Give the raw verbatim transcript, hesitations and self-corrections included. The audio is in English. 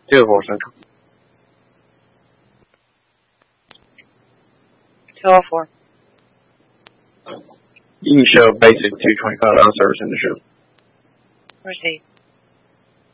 two oh four Central. two oh four. You can show basic two twenty-five hour service in the show. Receipt.